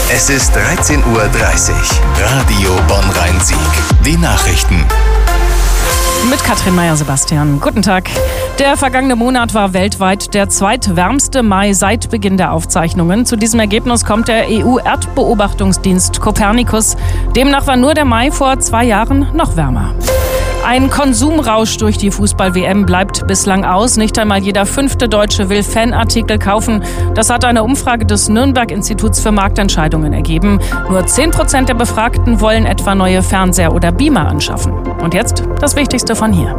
Es ist 13:30 Uhr. Radio Bonn-Rhein-Sieg. Die Nachrichten. Mit Katrin Meyer-Sebastian. Guten Tag. Der vergangene Monat war weltweit der zweitwärmste Mai seit Beginn der Aufzeichnungen. Zu diesem Ergebnis kommt der EU-Erdbeobachtungsdienst Copernicus. Demnach war nur der Mai vor 2 Jahren noch wärmer. Ein Konsumrausch durch die Fußball-WM bleibt bislang aus. Nicht einmal jeder 5. Deutsche will Fanartikel kaufen. Das hat eine Umfrage des Nürnberg-Instituts für Marktentscheidungen ergeben. Nur 10% der Befragten wollen etwa neue Fernseher oder Beamer anschaffen. Und jetzt das Wichtigste von hier.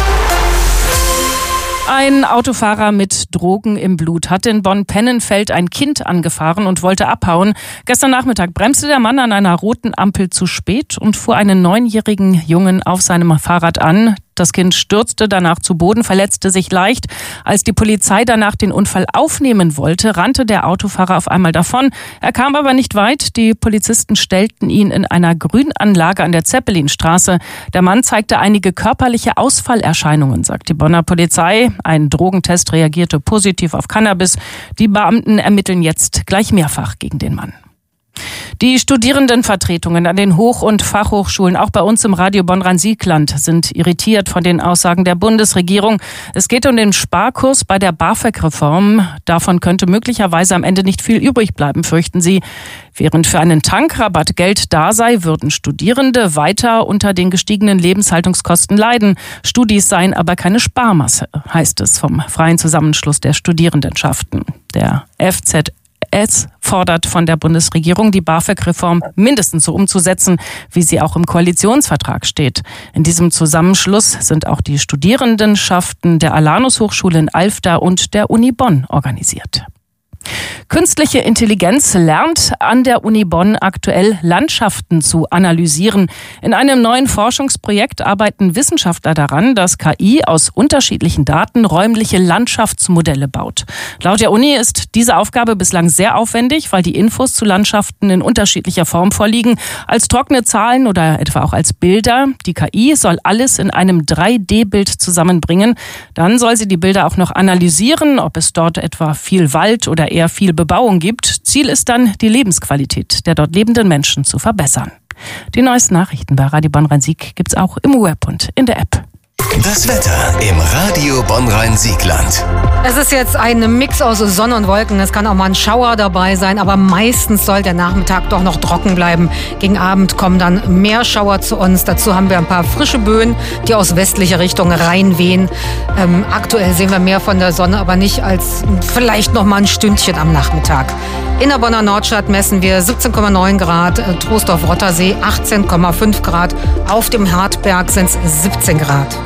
Ein Autofahrer mit Drogen im Blut hat in Bonn-Pennenfeld ein Kind angefahren und wollte abhauen. Gestern Nachmittag bremste der Mann an einer roten Ampel zu spät und fuhr einen 9-jährigen Jungen auf seinem Fahrrad an. Das Kind stürzte danach zu Boden, verletzte sich leicht. Als die Polizei danach den Unfall aufnehmen wollte, rannte der Autofahrer auf einmal davon. Er kam aber nicht weit. Die Polizisten stellten ihn in einer Grünanlage an der Zeppelinstraße. Der Mann zeigte einige körperliche Ausfallerscheinungen, sagt die Bonner Polizei. Ein Drogentest reagierte positiv auf Cannabis. Die Beamten ermitteln jetzt gleich mehrfach gegen den Mann. Die Studierendenvertretungen an den Hoch- und Fachhochschulen, auch bei uns im Radio Bonn-Rhein-Sieg-Land, sind irritiert von den Aussagen der Bundesregierung. Es geht um den Sparkurs bei der BAföG-Reform. Davon könnte möglicherweise am Ende nicht viel übrig bleiben, fürchten sie. Während für einen Tankrabatt Geld da sei, würden Studierende weiter unter den gestiegenen Lebenshaltungskosten leiden. Studis seien aber keine Sparmasse, heißt es vom Freien Zusammenschluss der Studierendenschaften. Der FZS fordert von der Bundesregierung, die BAföG-Reform mindestens so umzusetzen, wie sie auch im Koalitionsvertrag steht. In diesem Zusammenschluss sind auch die Studierendenschaften der Alanus-Hochschule in Alfter und der Uni Bonn organisiert. Künstliche Intelligenz lernt an der Uni Bonn aktuell Landschaften zu analysieren. In einem neuen Forschungsprojekt arbeiten Wissenschaftler daran, dass KI aus unterschiedlichen Daten räumliche Landschaftsmodelle baut. Laut der Uni ist diese Aufgabe bislang sehr aufwendig, weil die Infos zu Landschaften in unterschiedlicher Form vorliegen, als trockene Zahlen oder etwa auch als Bilder. Die KI soll alles in einem 3D-Bild zusammenbringen. Dann soll sie die Bilder auch noch analysieren, ob es dort etwa viel Wald oder eher viel Bebauung gibt. Ziel ist dann, die Lebensqualität der dort lebenden Menschen zu verbessern. Die neuesten Nachrichten bei Radio Bonn-Rhein-Sieg gibt's auch im Web und in der App. Das Wetter im Radio Bonn-Rhein-Sieg-Land. Es ist jetzt ein Mix aus Sonne und Wolken. Es kann auch mal ein Schauer dabei sein, aber meistens soll der Nachmittag doch noch trocken bleiben. Gegen Abend kommen dann mehr Schauer zu uns. Dazu haben wir ein paar frische Böen, die aus westlicher Richtung reinwehen. Aktuell sehen wir mehr von der Sonne, aber nicht als vielleicht noch mal ein Stündchen am Nachmittag. In der Bonner Nordstadt messen wir 17,9 Grad, Troisdorf-Rottersee 18,5 Grad. Auf dem Hartberg sind es 17 Grad.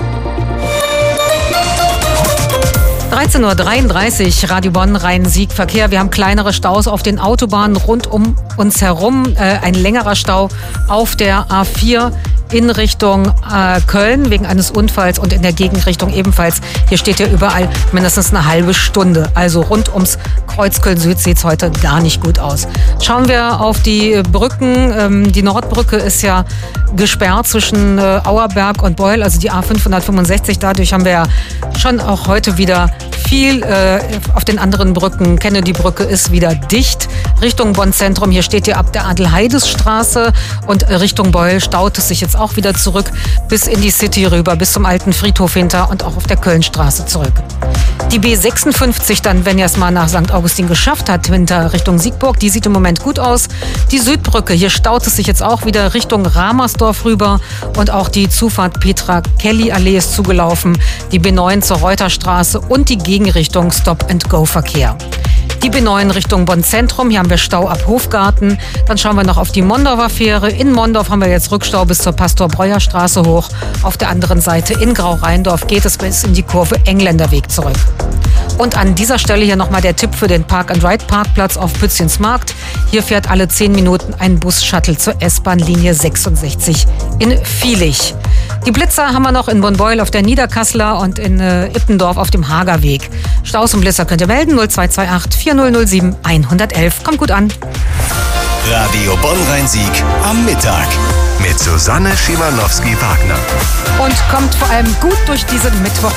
13:33 Uhr, Radio Bonn-Rhein-Sieg Verkehr. Wir haben kleinere Staus auf den Autobahnen rund um uns herum. Ein längerer Stau auf der A4 in Richtung Köln wegen eines Unfalls und in der Gegenrichtung ebenfalls. Hier steht ja überall mindestens eine halbe Stunde. Also rund ums Kreuz Köln-Süd sieht es heute gar nicht gut aus. Schauen wir auf die Brücken. Die Nordbrücke ist ja gesperrt zwischen Auerberg und Beul, also die A565. Dadurch haben wir ja schon auch heute wieder viel auf den anderen Brücken. Kennedy-Brücke ist wieder dicht. Richtung Bonn-Zentrum, hier steht ihr ab der Adelheides-Straße und Richtung Beul staut es sich jetzt auch wieder zurück bis in die City rüber, bis zum alten Friedhof hinter und auch auf der Kölnstraße zurück. Die B56 dann, wenn ihr es mal nach St. Augustin geschafft hat, hinter Richtung Siegburg, die sieht im Moment gut aus. Die Südbrücke, hier staut es sich jetzt auch wieder Richtung Ramersdorf rüber und auch die Zufahrt Petra-Kelly-Allee ist zugelaufen, die B9 zur Reuterstraße und die Gegenrichtung Stop-and-Go-Verkehr. Die B9 Richtung Bonn-Zentrum, hier haben wir Stau ab Hofgarten. Dann schauen wir noch auf die Mondorfer Fähre. In Mondorf haben wir jetzt Rückstau bis zur Pastor-Breuer-Straße hoch. Auf der anderen Seite in Grau-Rheindorf geht es bis in die Kurve Engländerweg zurück. Und an dieser Stelle hier nochmal der Tipp für den Park-and-Ride-Parkplatz auf Pützchensmarkt. Hier fährt alle 10 Minuten ein Bus-Shuttle zur S-Bahn-Linie 66 in Viehlich. Die Blitzer haben wir noch in Bonn-Beul auf der Niederkasseler und in Ippendorf auf dem Hagerweg. Staus und Blitzer könnt ihr melden 0228 4007 111. Kommt gut an. Radio Bonn-Rhein-Sieg am Mittag mit Susanne Schimanowski-Wagner. Und kommt vor allem gut durch diesen Mittwoch.